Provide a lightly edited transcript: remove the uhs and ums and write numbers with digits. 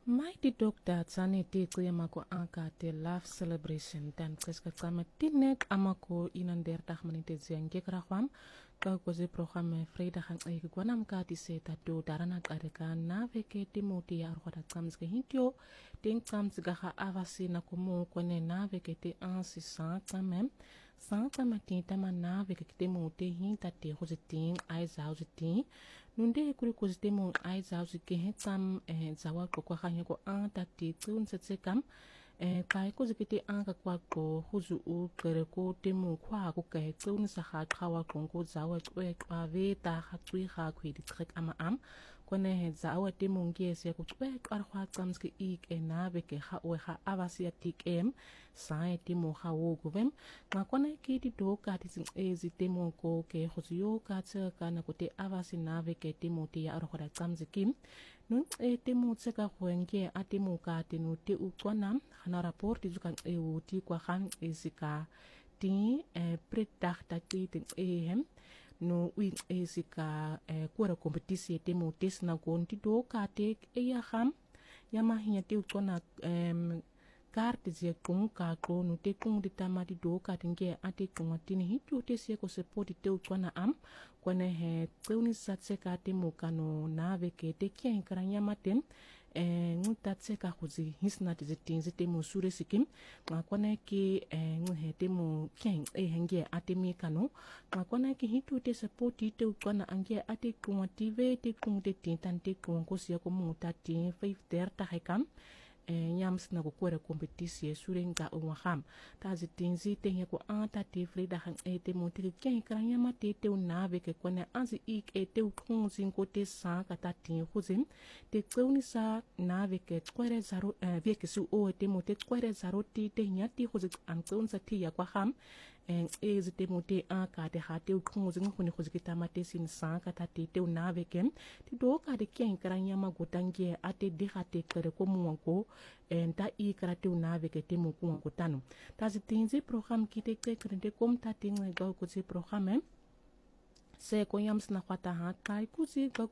Mighty Doctor Tsane Tiki Yamako Anka te Love Celebration dan Kreska Kama Tinek Amako inan 30 minuten ziang gekrahwam kau koze programme vrijdag ang gwanam ka ti se tatu darana kadeka na veke Timothy arwada kamske hintyo ting kamsga ha avasi na kumu kone na veke te ansi sa kamem sa kamati tama na veke Timothy hinta te hoziting ai zauziting nunde kuri kozite mo ai zauzike hetam zawa ko kwa khanya ko anta ti tun setsekam kai ko zikiti anga kwa ko huzu u kere ko temu kwa ko kai tun sa ha khawa ko zawa kwe kwa ve ta ha tui ha khwi di trek ama am ko ne he zawa temu ngie se ko kwe kwa khwa tsamske ik na be ke ha o ha avasia tik em sa temu ha wo go vem ma ko ne ki di do ka ti ezi temu ko ke huzu yo ka tsa ka na ko te avasi na ve ke temu ti ya ro khwa tsamske nun temu tseka khwenge atemu ka tenu te ukwana na rapporti jukan ti kwa khan isika ti predag ta ti ten hem no wi isika kwara kompetisi temu tes na gon ti do ka te ya kham ya ma hinya ti ukwana carte je kung ka ko no te kung di tama di do ka tinge ate kung atini hitu te se ko se poti te ukwana am kone he teuni satse ka temu kano na veke te kien karanya maten ngutatse ka khuzi hisna te tinzi temu sure sikim ngakwana ki nguhe temu kien henge atemi kano ngakwana ki hitu te support te ukwana ange ate kumative te kungte tintan te kunkosia ko mutati 530 hekam nyams na ko kwere kompetisi sure nga umaham ta zitinzi te ko anta te frida han te mutiri kien karanya mate te unave ke kone anzi ik te ukunzin ko te sa kata tin khuzim te tseuni sa nave ke kwere zaro veke su o te mote kwere zaro te nyati khuzit an tseunza ti ya kwa ham te mote a ka te ha te ukunzin khuni khuzikita mate sin sa kata te unave ke ti do ka de kien karanya magotangie ate de hate kere ko muanko nta i karate unave ke temu kuwa kutano tazi tinzi program kite krente kom ta tinga ga ko se program se ko yams na kwata ha kai ku si ga